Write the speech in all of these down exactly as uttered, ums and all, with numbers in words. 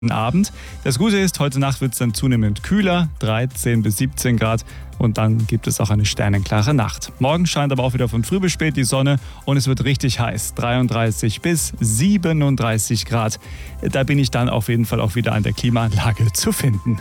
Abend. Das Gute ist, heute Nacht wird es dann zunehmend kühler, dreizehn bis siebzehn Grad, und dann gibt es auch eine sternenklare Nacht. Morgen scheint aber auch wieder von früh bis spät die Sonne und es wird richtig heiß, dreiunddreißig bis siebenunddreißig Grad. Da bin ich dann auf jeden Fall auch wieder an der Klimaanlage zu finden.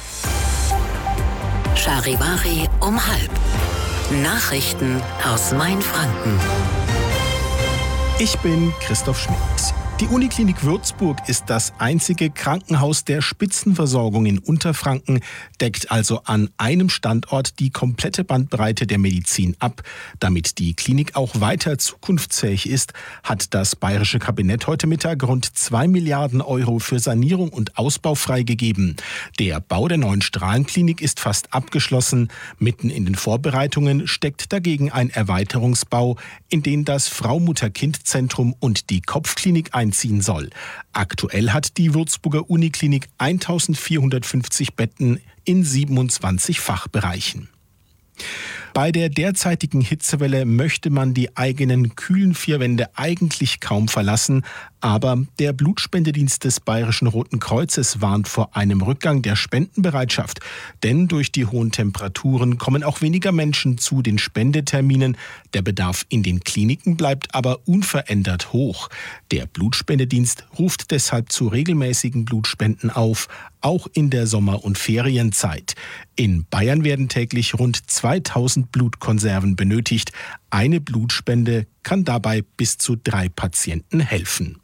Charivari um halb. Nachrichten aus Mainfranken. Ich bin Christoph Schmidt. Die Uniklinik Würzburg ist das einzige Krankenhaus der Spitzenversorgung in Unterfranken, deckt also an einem Standort die komplette Bandbreite der Medizin ab. Damit die Klinik auch weiter zukunftsfähig ist, hat das bayerische Kabinett heute Mittag rund zwei Milliarden Euro für Sanierung und Ausbau freigegeben. Der Bau der neuen Strahlenklinik ist fast abgeschlossen. Mitten in den Vorbereitungen steckt dagegen ein Erweiterungsbau, in den das Frau-Mutter-Kind-Zentrum und die Kopfklinik ein einziehen soll. Aktuell hat die Würzburger Uniklinik eintausendvierhundertfünfzig Betten in siebenundzwanzig Fachbereichen. Bei der derzeitigen Hitzewelle möchte man die eigenen kühlen vier Wände eigentlich kaum verlassen, aber der Blutspendedienst des Bayerischen Roten Kreuzes warnt vor einem Rückgang der Spendenbereitschaft. Denn durch die hohen Temperaturen kommen auch weniger Menschen zu den Spendeterminen. Der Bedarf in den Kliniken bleibt aber unverändert hoch. Der Blutspendedienst ruft deshalb zu regelmäßigen Blutspenden auf, auch in der Sommer- und Ferienzeit. In Bayern werden täglich rund zweitausend Blutkonserven benötigt. Eine Blutspende kann dabei bis zu drei Patienten helfen.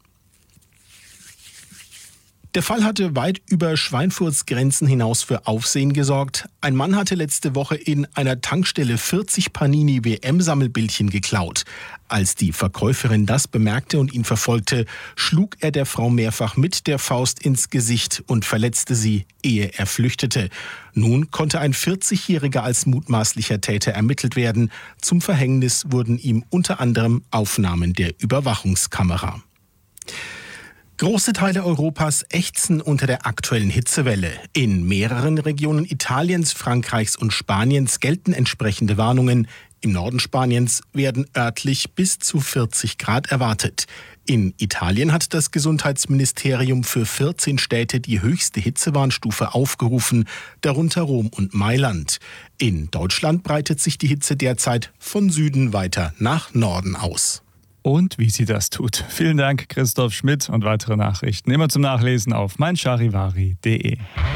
Der Fall hatte weit über Schweinfurts Grenzen hinaus für Aufsehen gesorgt. Ein Mann hatte letzte Woche in einer Tankstelle vierzig Panini-W M-Sammelbildchen geklaut. Als die Verkäuferin das bemerkte und ihn verfolgte, schlug er der Frau mehrfach mit der Faust ins Gesicht und verletzte sie, ehe er flüchtete. Nun konnte ein vierzigjähriger als mutmaßlicher Täter ermittelt werden. Zum Verhängnis wurden ihm unter anderem Aufnahmen der Überwachungskamera. Große Teile Europas ächzen unter der aktuellen Hitzewelle. In mehreren Regionen Italiens, Frankreichs und Spaniens gelten entsprechende Warnungen. Im Norden Spaniens werden örtlich bis zu vierzig Grad erwartet. In Italien hat das Gesundheitsministerium für vierzehn Städte die höchste Hitzewarnstufe aufgerufen, darunter Rom und Mailand. In Deutschland breitet sich die Hitze derzeit von Süden weiter nach Norden aus. Und wie sie das tut. Vielen Dank, Christoph Schmidt, und weitere Nachrichten immer zum Nachlesen auf mein charivari punkt de.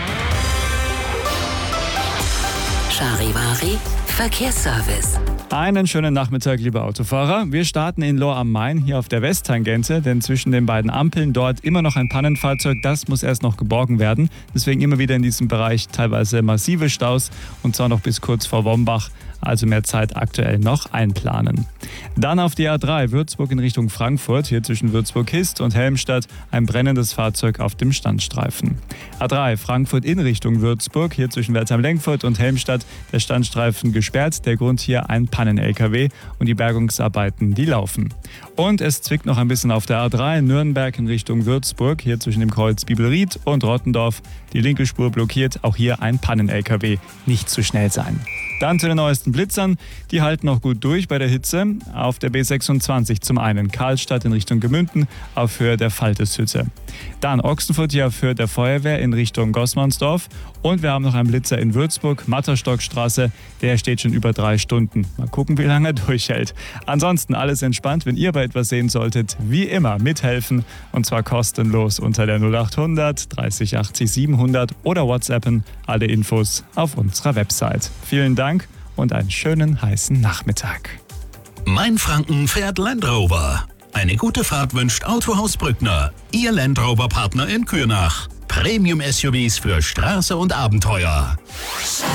Charivari Verkehrsservice. Einen schönen Nachmittag, liebe Autofahrer. Wir starten in Lohr am Main, hier auf der Westtangente, denn zwischen den beiden Ampeln dort immer noch ein Pannenfahrzeug, das muss erst noch geborgen werden. Deswegen immer wieder in diesem Bereich teilweise massive Staus, und zwar noch bis kurz vor Wombach. Also mehr Zeit aktuell noch einplanen. Dann auf die A drei Würzburg in Richtung Frankfurt, hier zwischen Würzburg-Hist und Helmstadt ein brennendes Fahrzeug auf dem Standstreifen. A drei Frankfurt in Richtung Würzburg, hier zwischen Wertheim-Lenkfurt und Helmstadt der Standstreifen gesperrt. Der Grund hier ein Pannen-L K W und die Bergungsarbeiten, die laufen. Und es zwickt noch ein bisschen auf der A drei Nürnberg in Richtung Würzburg, hier zwischen dem Kreuz Bibelried und Rottendorf. Die linke Spur blockiert, auch hier ein Pannen-L K W. Nicht zu schnell sein. Dann zu den neuesten Blitzern. Die halten noch gut durch bei der Hitze. Auf der B sechsundzwanzig zum einen Karlstadt in Richtung Gemünden auf Höhe der Falteshütte. Dann Ochsenfurt hier auf Höhe der Feuerwehr in Richtung Gossmannsdorf. Und wir haben noch einen Blitzer in Würzburg, Matterstockstraße. Der steht schon über drei Stunden. Mal gucken, wie lange er durchhält. Ansonsten alles entspannt. Wenn ihr bei etwas sehen solltet, wie immer mithelfen. Und zwar kostenlos unter der null achthundert dreißig achtzig siebenhundert oder WhatsAppen. Alle Infos auf unserer Website. Vielen Dank und einen schönen heißen Nachmittag. Mainfranken fährt Land Rover. Eine gute Fahrt wünscht Autohaus Brückner. Ihr Land Rover Partner in Kürnach. Premium-S U Vs für Straße und Abenteuer.